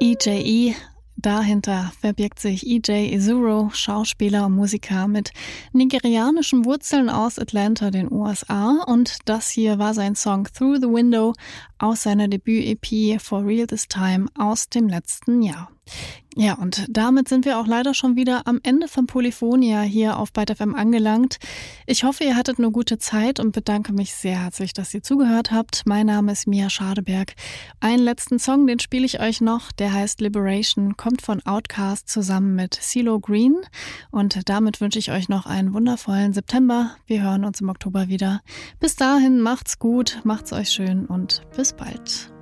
EJE. Dahinter verbirgt sich EJ Ezuro, Schauspieler und Musiker mit nigerianischen Wurzeln aus Atlanta, den USA. Und das hier war sein Song Through the Window aus seiner Debüt-EP For Real This Time aus dem letzten Jahr. Ja, und damit sind wir auch leider schon wieder am Ende von Polyphonia hier auf Byte FM angelangt. Ich hoffe, ihr hattet eine gute Zeit und bedanke mich sehr herzlich, dass ihr zugehört habt. Mein Name ist Mia Schadeberg. Einen letzten Song, den spiele ich euch noch, der heißt Liberation, kommt von Outkast zusammen mit CeeLo Green. Und damit wünsche ich euch noch einen wundervollen September. Wir hören uns im Oktober wieder. Bis dahin, macht's gut, macht's euch schön und bis bald.